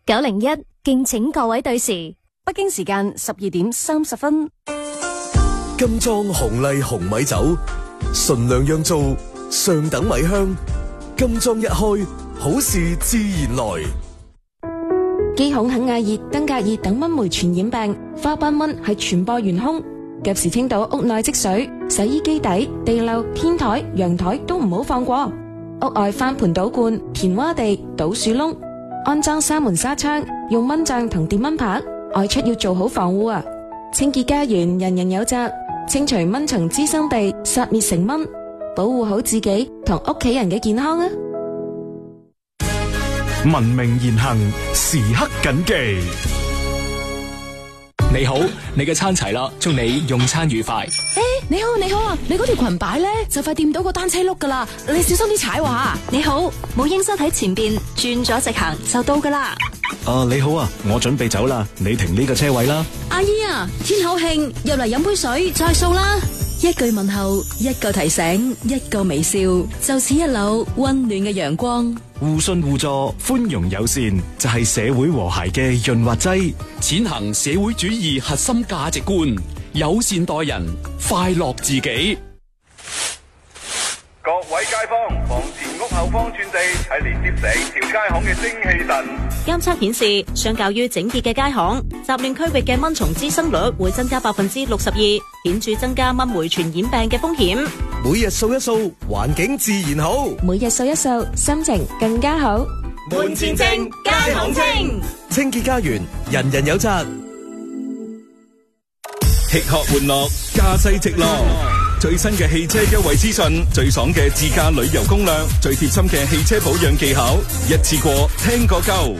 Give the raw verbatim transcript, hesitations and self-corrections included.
九零一，敬請各位對時。 北京時間十二點三十分。 金裝紅麗紅米酒，純糧釀造，上等米香。金裝一開，好事自然來。 肌孔肯亞熱、登革熱等蚊媒傳染病，花斑蚊係傳播元兇。及時清倒屋內積水，洗衣機底、地漏、天台、陽台都唔好放過。屋外翻盆倒罐、填窪地、倒樹窿，安裝紗門紗窗，用蚊帳同電蚊拍。外出要做好防護啊！清潔家園，人人有責。清除蚊蟲滋生地，殺滅成蚊，保護好自己同屋企人嘅健康啊！ 文明言行，時刻謹記。 你好，你嘅餐齊啦，祝你用餐愉快。 誒，你好你好啊，你嗰條裙擺咧就快掂到個單車轆噶啦，你小心啲踩喎吓。 你好，母嬰室喺前邊，轉咗直行就到噶啦。 啊，你好啊，我準備走啦，你停呢個車位啦。 阿姨啊，天口慶，入嚟飲杯水再掃啦。一句問候，一個提醒，一個微笑，就似一縷溫暖嘅陽光。 互信互助，寬容友善，就係社會和諧嘅潤滑劑。 踐行社會主義核心價值觀，友善待人，快樂自己。 各位街坊，房前屋後方寸地係連接成條街巷嘅精氣神。 監測顯示，相較於整潔嘅街巷，雜亂區域嘅蚊蟲滋生率會增加百分之六十二，顯著增加蚊媒傳染病嘅風險。 每日掃一掃，環境自然好。 每日掃一掃，心情更加好。 門前清，街巷清， 清潔家園，人人有責。 吃喝玩樂，駕駛直落。最新嘅汽車優惠資訊，最爽嘅自駕旅遊攻略，最貼心嘅汽車保養技巧，一次過聽個夠。